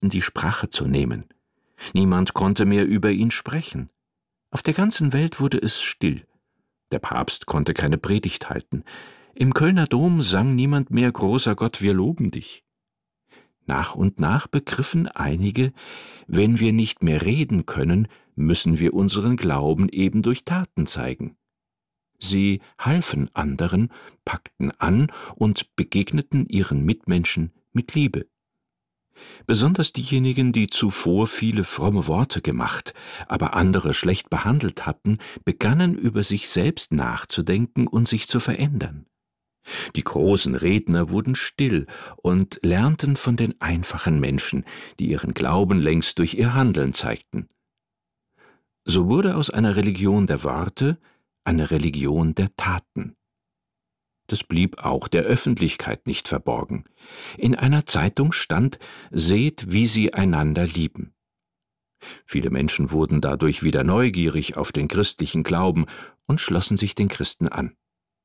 Ägypten die Sprache zu nehmen. Niemand konnte mehr über ihn sprechen. Auf der ganzen Welt wurde es still. Der Papst konnte keine Predigt halten. Im Kölner Dom sang niemand mehr »Großer Gott, wir loben dich«. Nach und nach begriffen einige, wenn wir nicht mehr reden können, müssen wir unseren Glauben eben durch Taten zeigen. Sie halfen anderen, packten an und begegneten ihren Mitmenschen mit Liebe. Besonders diejenigen, die zuvor viele fromme Worte gemacht, aber andere schlecht behandelt hatten, begannen über sich selbst nachzudenken und sich zu verändern. Die großen Redner wurden still und lernten von den einfachen Menschen, die ihren Glauben längst durch ihr Handeln zeigten. So wurde aus einer Religion der Worte eine Religion der Taten. Das blieb auch der Öffentlichkeit nicht verborgen. In einer Zeitung stand: »Seht, wie sie einander lieben.« Viele Menschen wurden dadurch wieder neugierig auf den christlichen Glauben und schlossen sich den Christen an.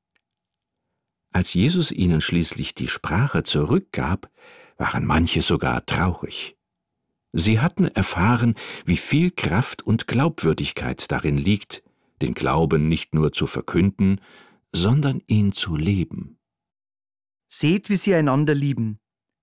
Als Jesus ihnen schließlich die Sprache zurückgab, waren manche sogar traurig. Sie hatten erfahren, wie viel Kraft und Glaubwürdigkeit darin liegt, den Glauben nicht nur zu verkünden, sondern ihn zu leben. Seht, wie sie einander lieben.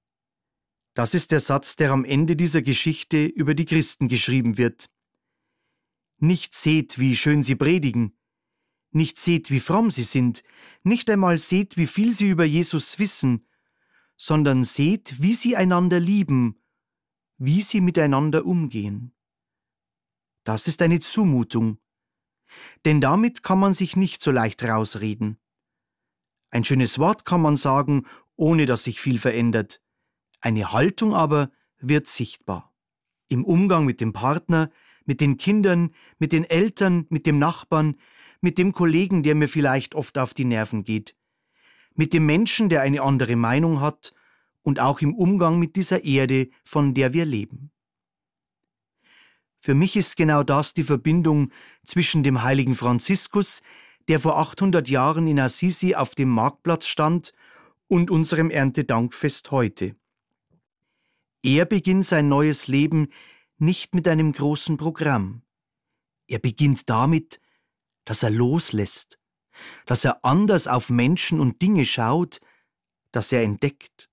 Das ist der Satz, der am Ende dieser Geschichte über die Christen geschrieben wird. Nicht seht, wie schön sie predigen, nicht seht, wie fromm sie sind, nicht einmal seht, wie viel sie über Jesus wissen, sondern seht, wie sie einander lieben, wie sie miteinander umgehen. Das ist eine Zumutung, denn damit kann man sich nicht so leicht rausreden. Ein schönes Wort kann man sagen, ohne dass sich viel verändert. Eine Haltung aber wird sichtbar. Im Umgang mit dem Partner, mit den Kindern, mit den Eltern, mit dem Nachbarn, mit dem Kollegen, der mir vielleicht oft auf die Nerven geht, mit dem Menschen, der eine andere Meinung hat, und auch im Umgang mit dieser Erde, von der wir leben. Für mich ist genau das die Verbindung zwischen dem heiligen Franziskus, der vor 800 Jahren in Assisi auf dem Marktplatz stand, und unserem Erntedankfest heute. Er beginnt sein neues Leben nicht mit einem großen Programm. Er beginnt damit, dass er loslässt, dass er anders auf Menschen und Dinge schaut, dass er entdeckt.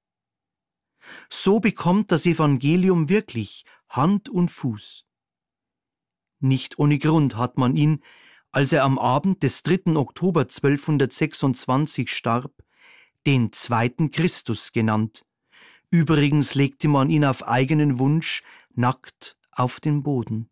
So bekommt das Evangelium wirklich Hand und Fuß. Nicht ohne Grund hat man ihn, als er am Abend des 3. Oktober 1226 starb, den zweiten Christus genannt. Übrigens legte man ihn auf eigenen Wunsch nackt auf den Boden.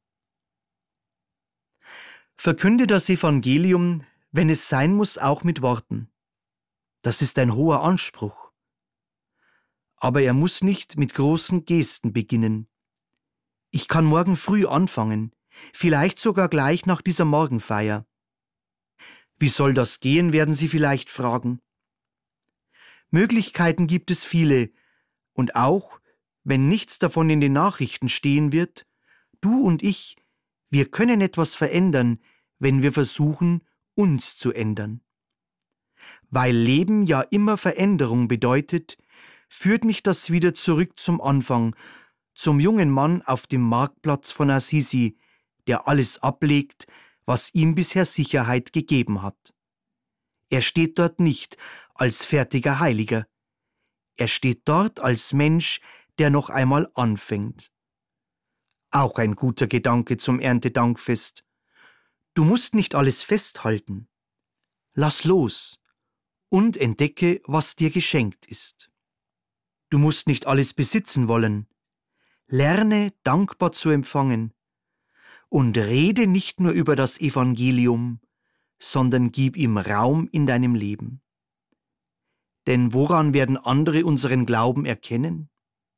Verkünde das Evangelium, wenn es sein muss, auch mit Worten. Das ist ein hoher Anspruch. Aber er muss nicht mit großen Gesten beginnen. Ich kann morgen früh anfangen, vielleicht sogar gleich nach dieser Morgenfeier. Wie soll das gehen, werden Sie vielleicht fragen. Möglichkeiten gibt es viele, und auch, wenn nichts davon in den Nachrichten stehen wird, du und ich, wir können etwas verändern, wenn wir versuchen, uns zu ändern. Weil Leben ja immer Veränderung bedeutet, führt mich das wieder zurück zum Anfang, zum jungen Mann auf dem Marktplatz von Assisi, der alles ablegt, was ihm bisher Sicherheit gegeben hat. Er steht dort nicht als fertiger Heiliger. Er steht dort als Mensch, der noch einmal anfängt. Auch ein guter Gedanke zum Erntedankfest. Du musst nicht alles festhalten. Lass los und entdecke, was dir geschenkt ist. Du musst nicht alles besitzen wollen. Lerne, dankbar zu empfangen. Und rede nicht nur über das Evangelium, sondern gib ihm Raum in deinem Leben. Denn woran werden andere unseren Glauben erkennen?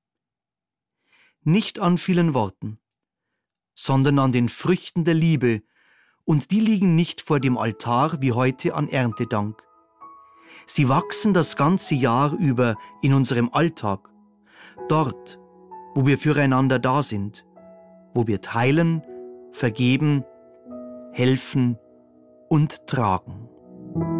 Nicht an vielen Worten, sondern an den Früchten der Liebe, und die liegen nicht vor dem Altar wie heute an Erntedank. Sie wachsen das ganze Jahr über in unserem Alltag, dort, wo wir füreinander da sind, wo wir teilen, vergeben, helfen und tragen.